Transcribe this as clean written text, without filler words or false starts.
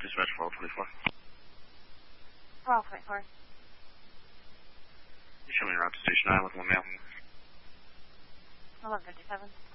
Dispatch 1224. 1224. You show me route to Station 9 with one male. 1157.